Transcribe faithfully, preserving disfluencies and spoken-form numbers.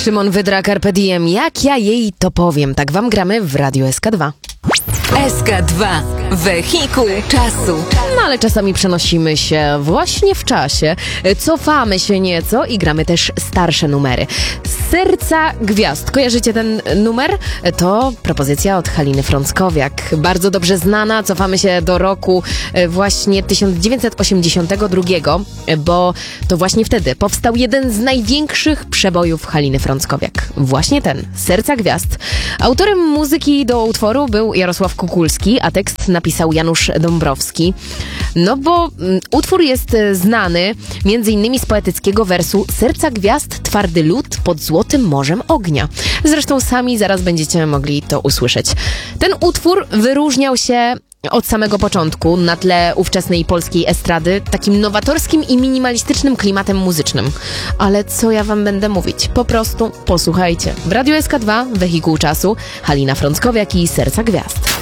Szymon Wydra, Carpe Diem. Jak ja jej to powiem? Tak wam gramy w Radiu S K dwa. S K dwa. Wehikuł czasu. No ale czasami przenosimy się właśnie w czasie, cofamy się nieco i gramy też starsze numery. Serca Gwiazd. Kojarzycie ten numer? To propozycja od Haliny Frąckowiak. Bardzo dobrze znana. Cofamy się do roku właśnie tysiąc dziewięćset osiemdziesiątego drugiego, bo to właśnie wtedy powstał jeden z największych przebojów Haliny Frąckowiak. Właśnie ten, Serca Gwiazd. Autorem muzyki do utworu był Jarosław Kukulski, a tekst napisał Janusz Dąbrowski. No bo mm, utwór jest znany między innymi z poetyckiego wersu Serca Gwiazd, twardy lód pod złotym morzem ognia. Zresztą sami zaraz będziecie mogli to usłyszeć. Ten utwór wyróżniał się od samego początku na tle ówczesnej polskiej estrady takim nowatorskim i minimalistycznym klimatem muzycznym. Ale co ja wam będę mówić? Po prostu posłuchajcie. W Radiu S K dwa, Wehikuł czasu, Halina Frąckowiak i Serca Gwiazd.